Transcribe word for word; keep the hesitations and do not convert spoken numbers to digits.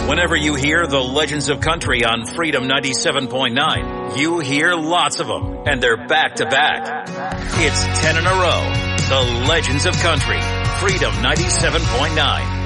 Whenever you hear the Legends of Country on Freedom ninety-seven point nine, you hear lots of them, and they're back to back. It's ten in a row. The Legends of Country, Freedom ninety-seven point nine.